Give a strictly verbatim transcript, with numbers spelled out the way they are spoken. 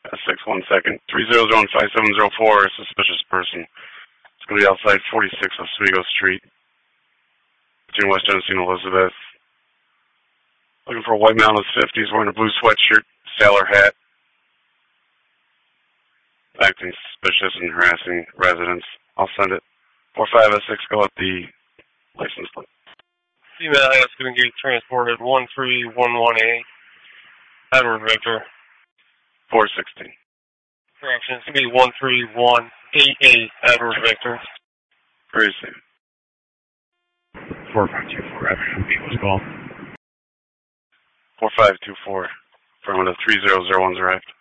six one second. three zero zero one five seven zero four, suspicious person. It's going to be outside forty-six Oswego Street. Between West Genesee and Elizabeth. Looking for a white male in his fifties wearing a blue sweatshirt, sailor hat. Acting suspicious and harassing residents. I'll send it. four five oh six, go up the license plate. Female is going to get transported one three one one eight. Edward Victor. four sixteen. Correction, it's going to be one three one eight eight. Edward Victor. Very soon. four five two four, afternoon, people's call. four five two four, affirmative, three zero zero one's arrived.